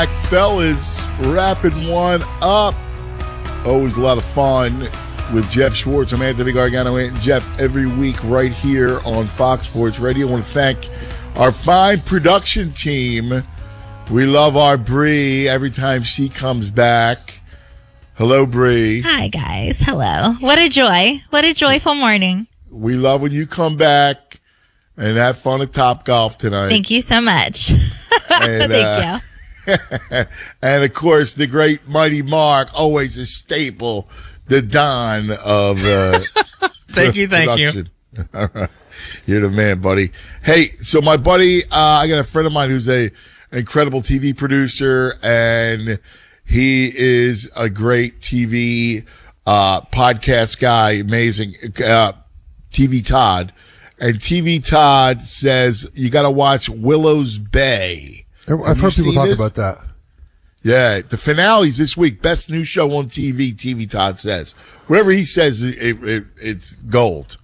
back, fellas. Wrapping one up. Always a lot of fun with Jeff Schwartz. I'm Anthony Gargano and Jeff every week right here on Fox Sports Radio. I want to thank our fine production team. We love our Bree every time she comes back. Hello, Bree. Hi, guys. Hello. What a joy. What a joyful morning. We love when you come back and have fun at Topgolf tonight. Thank you so much. And, Thank you. And, of course, the great Mighty Mark, always a staple, the Don of Thank you. All right. You're the man, buddy. Hey, so my buddy, I got a friend of mine who's an incredible TV producer, and he is a great TV podcast guy, amazing. TV Todd. And TV Todd says you got to watch Willow's Bay. I've heard people talk about that. Yeah, the finale's this week. Best new show on TV, TV Todd says. Whatever he says, it's gold.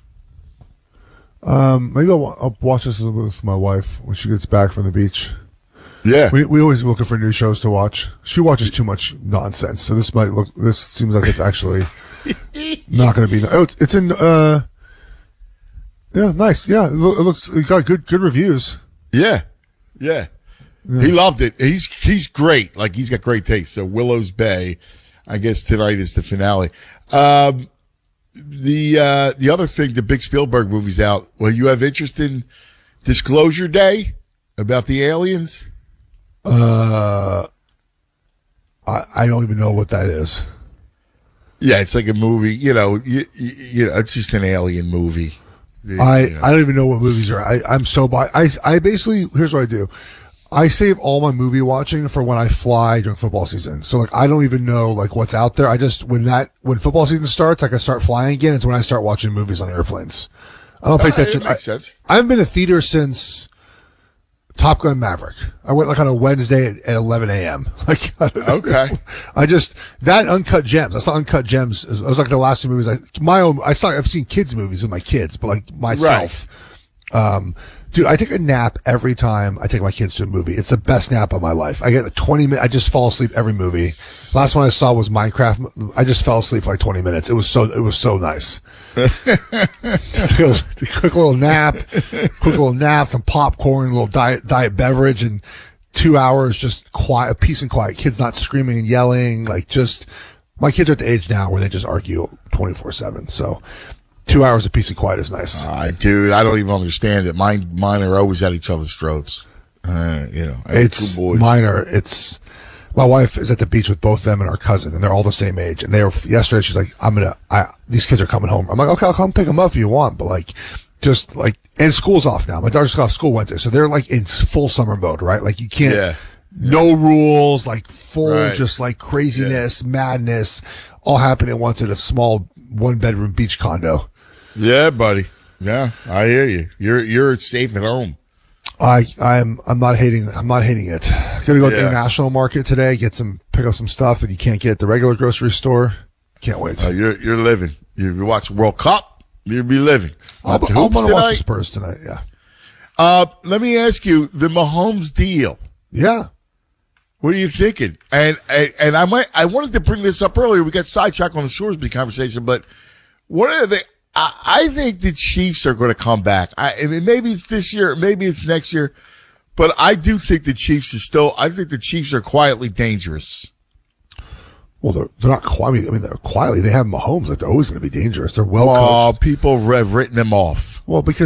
Maybe I'll watch this with my wife when she gets back from the beach. Yeah. We always looking for new shows to watch. She watches too much nonsense, so this seems like it's actually not going to be. Oh, it's in. Yeah, nice. Yeah, it got good reviews. Yeah. He loved it. He's great. Like, he's got great taste. So Willow's Bay, I guess tonight is the finale. The other thing, the big Spielberg movie's out. Well, you have interest in Disclosure Day about the aliens? I don't even know what that is. Yeah, it's like a movie. You know, it's just an alien movie. I don't even know what movies are. I'm so by. I basically, here's what I do. I save all my movie watching for when I fly during football season. So like, I don't even know like what's out there. I just, when football season starts, like I start flying again. It's when I start watching movies on airplanes. I don't pay attention. Makes sense. I haven't been to theater since Top Gun Maverick. I went like on a Wednesday at 11 a.m. Like, okay. That Uncut Gems. I saw Uncut Gems. It was like the last two movies. I've seen kids movies with my kids, but like myself. Right. Dude, I take a nap every time I take my kids to a movie. It's the best nap of my life. I get a 20 minute. I just fall asleep every movie. Last one I saw was Minecraft. I just fell asleep for like 20 minutes. It was so nice. Just a quick little nap, some popcorn, a little diet beverage, and 2 hours just quiet, peace and quiet. Kids not screaming and yelling. Like, just, my kids are at the age now where they just argue 24/7. So 2 hours of peace and quiet is nice. Dude, I don't even understand it. Mine are always at each other's throats. It's two boys. It's my wife is at the beach with both them and our cousin, and they're all the same age. And yesterday she's like, these kids are coming home. I'm like, okay, I'll come pick them up if you want, but like, just like, and school's off now. My daughter's off school Wednesday, so they're like in full summer mode, right? Like, you can't, no rules, like full, just like craziness, madness, all happening at once in a small 1-bedroom beach condo. Yeah, buddy. Yeah, I hear you. You're safe at home. I'm not hating it. Gonna go to the international market today, pick up some stuff that you can't get at the regular grocery store. Can't wait. You're living. You watch World Cup, you'll be living. I'm gonna watch the Spurs tonight, yeah. Let me ask you, the Mahomes deal. Yeah. What are you thinking? And I wanted to bring this up earlier. We got sidetracked on the Shoresby conversation, but what are they? I think the Chiefs are going to come back. I mean, maybe it's this year, maybe it's next year, but I do think the Chiefs I think the Chiefs are quietly dangerous. Well, they're not quietly. I mean, they're quietly. They have Mahomes. Like, they're always going to be dangerous. They're well coached. People have written them off. Well, because